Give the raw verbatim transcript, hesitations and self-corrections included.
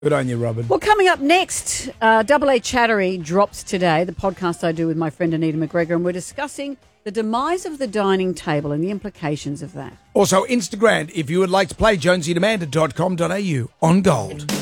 Good on you, Robin. Well, coming up next, uh, Double A Chattery drops today, the podcast I do with my friend Anita McGregor, and we're discussing the demise of the dining table and the implications of that. Also, Instagram, if you would like to play, jonesy and amanda dot com dot a u on Gold.